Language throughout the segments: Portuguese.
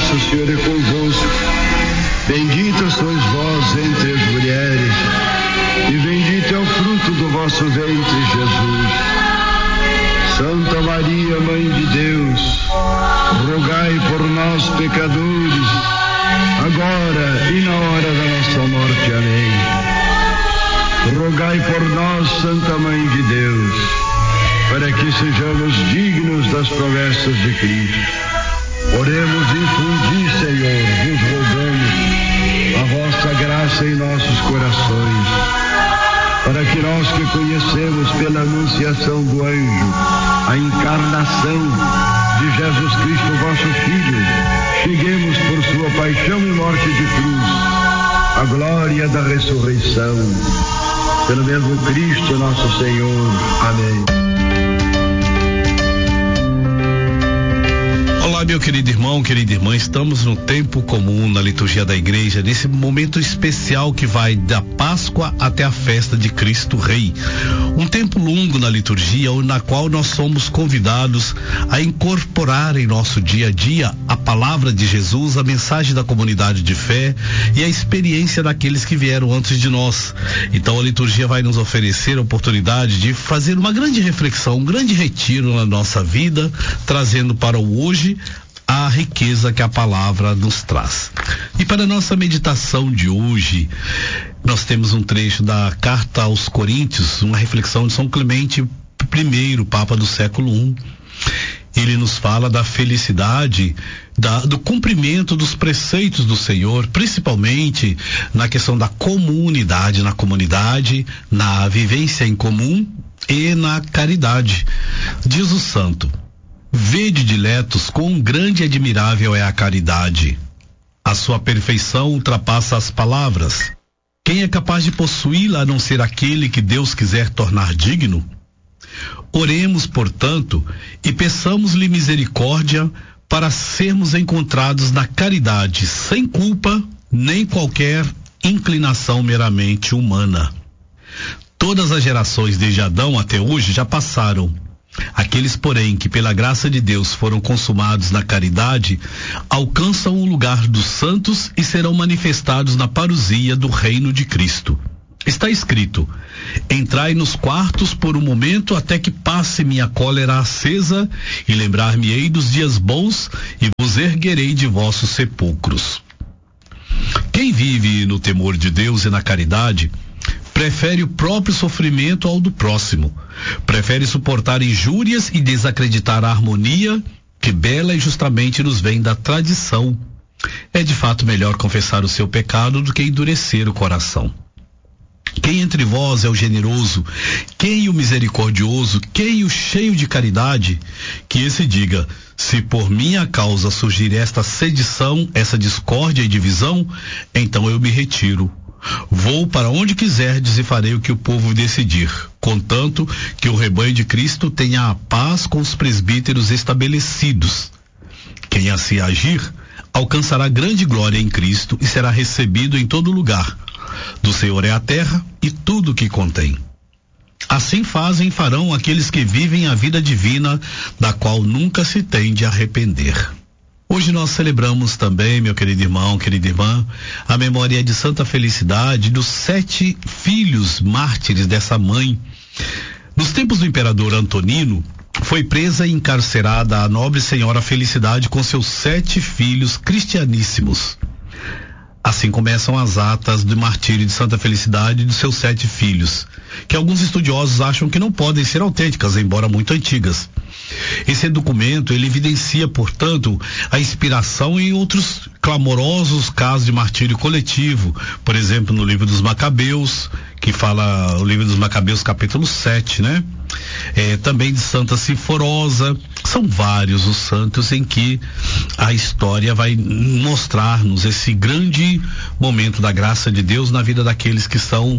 graça, o Senhor é convosco. Bendita sois vós entre as mulheres, e bendito é o fruto do vosso ventre, Jesus. Santa Maria, Mãe de Deus, rogai por nós, pecadores, agora e na hora da nossa morte. Amém. Rogai por nós, Santa Mãe de Deus, para que sejamos dignos das promessas de Cristo. Oremos, infundi, Senhor, vos rogamos a vossa graça em nossos corações, para que nós que conhecemos pela anunciação do anjo a encarnação de Jesus Cristo, vosso Filho, cheguemos por sua paixão e morte de cruz à glória da ressurreição. Pelo mesmo Cristo nosso Senhor. Amém. Olá, meu querido irmão, querida irmã, estamos no tempo comum na liturgia da igreja, nesse momento especial que vai da Páscoa até a festa de Cristo Rei. Um tempo longo na liturgia, na qual nós somos convidados a incorporar em nosso dia a dia a palavra de Jesus, a mensagem da comunidade de fé e a experiência daqueles que vieram antes de nós. Então a liturgia vai nos oferecer a oportunidade de fazer uma grande reflexão, um grande retiro na nossa vida, trazendo para o hoje a riqueza que a palavra nos traz. E para a nossa meditação de hoje, nós temos um trecho da Carta aos Coríntios, uma reflexão de São Clemente I, Papa do século I. Ele nos fala da felicidade, do cumprimento dos preceitos do Senhor, principalmente na questão da comunidade, na vivência em comum e na caridade. Diz o santo: vede, diletos, quão grande e admirável é a caridade. A sua perfeição ultrapassa as palavras. Quem é capaz de possuí-la a não ser aquele que Deus quiser tornar digno? Oremos, portanto, e peçamos-lhe misericórdia para sermos encontrados na caridade, sem culpa nem qualquer inclinação meramente humana. Todas as gerações desde Adão até hoje já passaram. Aqueles, porém, que pela graça de Deus foram consumados na caridade, alcançam o lugar dos santos e serão manifestados na parousia do reino de Cristo. Está escrito: entrai nos quartos por um momento até que passe minha cólera acesa, e lembrar-me-ei dos dias bons, e vos erguerei de vossos sepulcros. Quem vive no temor de Deus e na caridade prefere o próprio sofrimento ao do próximo. Prefere suportar injúrias e desacreditar a harmonia que bela e justamente nos vem da tradição. É de fato melhor confessar o seu pecado do que endurecer o coração. Quem entre vós é o generoso? Quem o misericordioso? Quem o cheio de caridade? Que esse diga: se por minha causa surgir esta sedição, essa discórdia e divisão, então eu me retiro. Vou para onde quiserdes e farei o que o povo decidir, contanto que o rebanho de Cristo tenha a paz com os presbíteros estabelecidos. Quem assim agir, alcançará grande glória em Cristo e será recebido em todo lugar. Do Senhor é a terra e tudo o que contém. Assim fazem e farão aqueles que vivem a vida divina, da qual nunca se tem de arrepender. Hoje nós celebramos também, meu querido irmão, querida irmã, a memória de Santa Felicidade, dos 7 filhos mártires dessa mãe. Nos tempos do imperador Antonino, foi presa e encarcerada a nobre senhora Felicidade com seus 7 filhos cristianíssimos. Assim começam as atas do martírio de Santa Felicidade e de seus 7 filhos, que alguns estudiosos acham que não podem ser autênticas, embora muito antigas. Esse documento, ele evidencia, portanto, a inspiração em outros clamorosos casos de martírio coletivo, por exemplo, no livro dos Macabeus, que fala, o livro dos Macabeus, capítulo 7, né? Também de Santa Sinforosa. São vários os santos em que a história vai mostrar-nos esse grande momento da graça de Deus na vida daqueles que são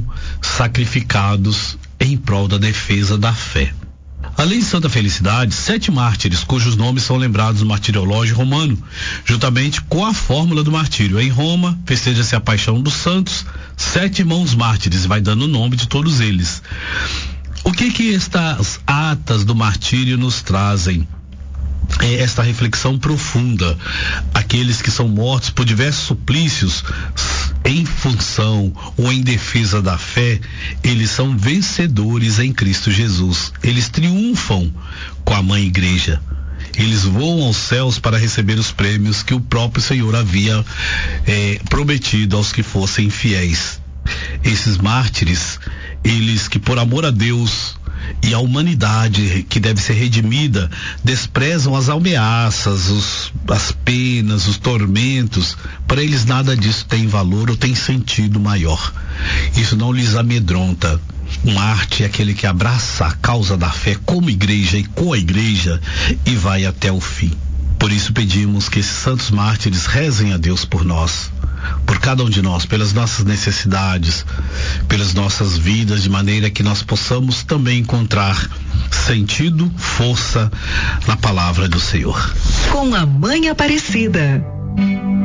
sacrificados em prol da defesa da fé. Além de Santa Felicidade, 7 mártires, cujos nomes são lembrados no martiriológio romano, juntamente com a fórmula do martírio. Em Roma, festeja-se a paixão dos santos, 7 irmãos mártires, vai dando o nome de todos eles. O que estas atas do martírio nos trazem? esta reflexão profunda. Aqueles que são mortos por diversos suplícios em função ou em defesa da fé, eles são vencedores em Cristo Jesus. Eles triunfam com a Mãe Igreja. Eles voam aos céus para receber os prêmios que o próprio Senhor havia prometido aos que fossem fiéis. Esses mártires, eles que por amor a Deus e a humanidade que deve ser redimida, desprezam as ameaças, as penas, os tormentos. Para eles nada disso tem valor ou tem sentido maior. Isso não lhes amedronta. Um mártir é aquele que abraça a causa da fé como igreja e com a igreja e vai até o fim. Por isso pedimos que esses santos mártires rezem a Deus por nós, por cada um de nós, pelas nossas necessidades, pelas nossas vidas, de maneira que nós possamos também encontrar sentido, força na palavra do Senhor. Com a Mãe Aparecida.